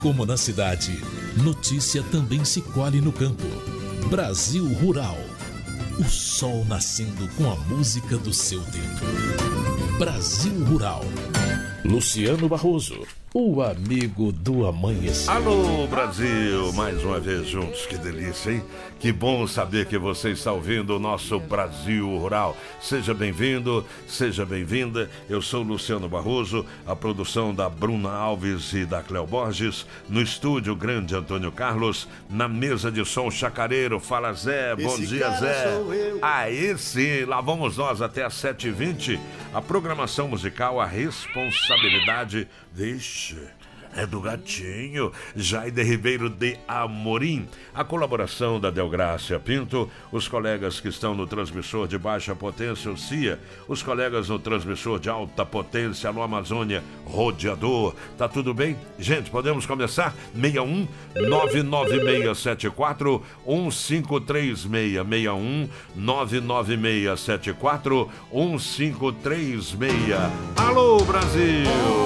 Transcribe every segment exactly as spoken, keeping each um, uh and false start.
Como na cidade, notícia também se colhe no campo. Brasil Rural. O sol nascendo com a música do seu tempo. Brasil Rural. Luciano Barroso, o amigo do amanhecer. Alô, Brasil, mais uma vez juntos, que delícia, hein? Que bom saber que você está ouvindo o nosso Brasil Rural. Seja bem-vindo, seja bem-vinda. Eu sou Luciano Barroso, a produção da Bruna Alves e da Cléo Borges, no estúdio Grande Antônio Carlos, na mesa de som Chacareiro. Fala, Zé, bom Esse dia, cara Zé. sou eu. Aí sim, lá vamos nós até às sete e vinte. A programação musical, a responsabilidade, vixe, é do gatinho, Jaide Ribeiro de Amorim. A colaboração da Delgrácia Pinto, os colegas que estão no transmissor de baixa potência, o C I A, os colegas no transmissor de alta potência, Alô Amazônia, Rodeador. Tá tudo bem? Gente, podemos começar? seis um nove nove seis sete quatro um cinco três seis, seis um nove nove seis sete quatro um cinco três seis. Alô, Brasil!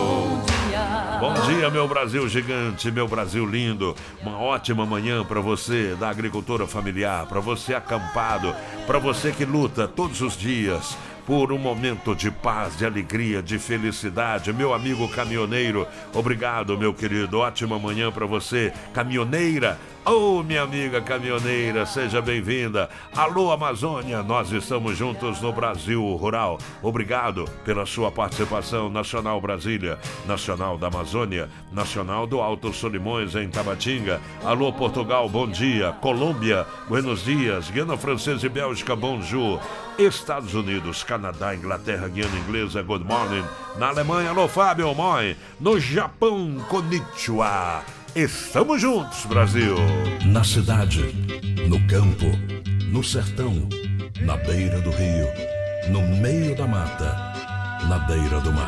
Bom dia, meu Brasil gigante, meu Brasil lindo. Uma ótima manhã para você da agricultura familiar, para você acampado, para você que luta todos os dias por um momento de paz, de alegria, de felicidade. Meu amigo caminhoneiro, obrigado, meu querido. Ótima manhã para você, caminhoneira. Ô, oh, minha amiga caminhoneira, seja bem-vinda. Alô, Amazônia, nós estamos juntos no Brasil Rural. Obrigado pela sua participação. Nacional Brasília, Nacional da Amazônia, Nacional do Alto Solimões, em Tabatinga. Alô, Portugal, bom dia. Colômbia, buenos dias. Guiana Francesa e Bélgica, bonjour. Estados Unidos, Canadá, Inglaterra, Guiana Inglesa, good morning. Na Alemanha, alô, Fábio, moi. No Japão, konnichiwa. Estamos juntos, Brasil. Na cidade, no campo, no sertão, na beira do rio, no meio da mata, na beira do mar.